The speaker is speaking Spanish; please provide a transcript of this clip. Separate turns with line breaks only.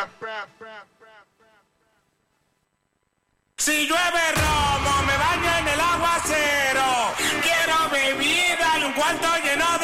Si llueve romo, me baño en el aguacero. Quiero bebida y un cuarto lleno